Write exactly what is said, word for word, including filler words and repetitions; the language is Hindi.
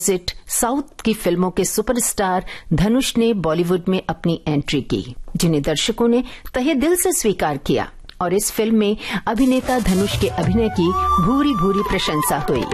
ऑपोजिट साउथ की फिल्मों के सुपरस्टार धनुष ने बॉलीवुड में अपनी एंट्री की, जिन्हें दर्शकों ने तहे दिल से स्वीकार किया और इस फिल्म में अभिनेता धनुष के अभिनय की भूरी भूरी प्रशंसा हुई।